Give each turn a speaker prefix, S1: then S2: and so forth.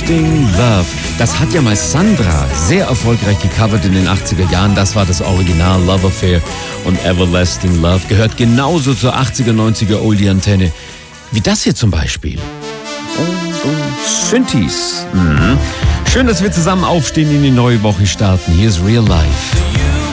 S1: Everlasting Love. Das hat ja mal Sandra sehr erfolgreich gecovert in den 80er Jahren. Das war das Original Love Affair. Und Everlasting Love gehört genauso zur 80er, 90er Oldie-Antenne wie das hier zum Beispiel. Synthes. Schön, dass wir zusammen aufstehen, in die neue Woche starten. Hier ist Real Life.